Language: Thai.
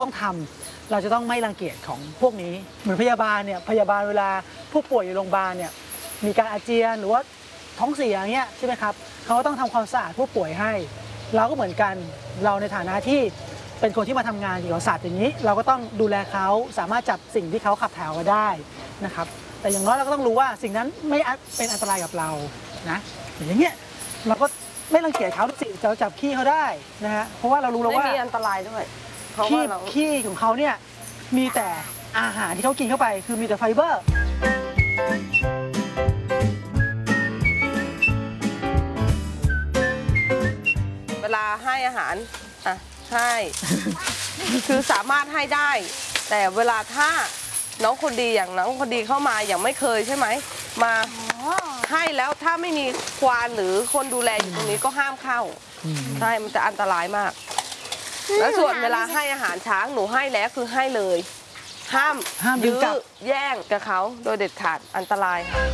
ต้องทำเราจะต้องไม่รังเกียจของพวกนี้เหมือนพยาบาลเนี่ยพยาบาลเวลาผู้ป่วยอยู่โรงพยาบาลเนี่ยมีการอาเจียนหรือว่าท้องเสียอย่างเงี้ยใช่ไหมครับเขาก็ต้องทำความสะอาดผู้ป่วยให้เราก็เหมือนกันเราในฐานะที่เป็นคนที่มาทำงานเกี่ยวกับสัตว์อย่างนี้เราก็ต้องดูแลเขาสามารถจับสิ่งที่เขาขับถ่ายออกมาได้นะครับแต่อย่างน้อยเราก็ต้องรู้ว่าสิ่งนั้นไม่เป็นอันตรายกับเรานะอย่างเงี้ยเราก็ไม่รังเกียจเขาสิเราจับขี้เขาได้นะฮะเพราะว่าเรารู้แล้วว่าไม่มีอันตรายด้วยขี้ของเขาเนี่ยมีแต่อาหารที่เขากินเข้าไปคือมีแต่ไฟเบอร์เวลาให้อาหารให้คือสามารถให้ได้แต่เวลาถ้าน้องคนดีอย่างน้องคนดีเข้ามาอย่างไม่เคยใช่ไหมมาให้แล้วถ้าไม่มีควานหรือคนดูแลอยู่ตรงนี้ก็ห้ามเข้าใช่มันจะอันตรายมากแล้วส่วนเวลาให้อาหารช้างหนูให้แล้วคือให้เลยห้ามยื้อแย่งกับเขาโดยเด็ดขาดอันตราย